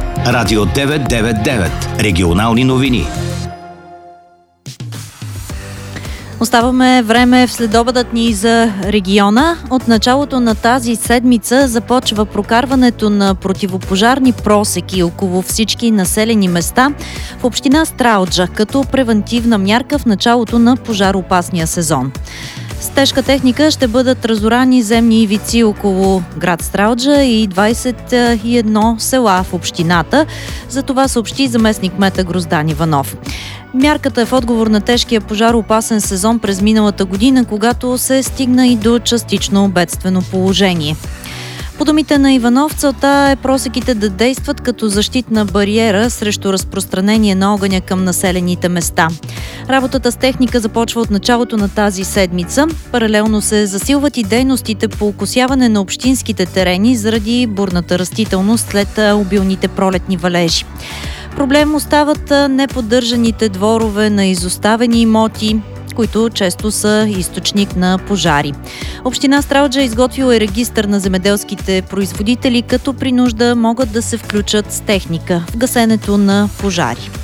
Радио 999. Регионални новини. Оставаме време в следобедът ни за региона. От началото на тази седмица започва прокарването на противопожарни просеки около всички населени места в община Стралджа, като превентивна мярка в началото на пожароопасния сезон. С тежка техника ще бъдат разорани земни ивици около град Стралджа и 21 села в общината. За това съобщи заместник-кмета Гроздан Иванов. Мярката е в отговор на тежкия пожароопасен сезон през миналата година, когато се стигна и до частично бедствено положение. По думите на Иванов, целта е просеките да действат като защитна бариера срещу разпространение на огъня към населените места. Работата с техника започва от началото на тази седмица. Паралелно се засилват и дейностите по окосяване на общинските терени заради бурната растителност след обилните пролетни валежи. Проблем остават неподдържаните дворове на изоставени имоти, които често са източник на пожари. Община Стралджа е изготвила и регистър на земеделските производители, като при нужда могат да се включат с техника в гасенето на пожари.